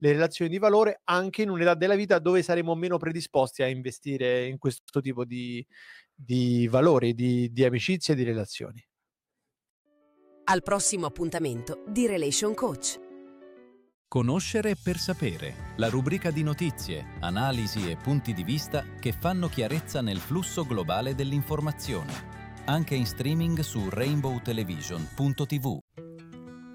le relazioni di valore anche in un'età della vita dove saremo meno predisposti a investire in questo tipo di valori, di amicizie e di relazioni. Al prossimo appuntamento di Relation Coach. Conoscere per sapere, la rubrica di notizie, analisi e punti di vista che fanno chiarezza nel flusso globale dell'informazione. Anche in streaming su rainbowtelevision.tv.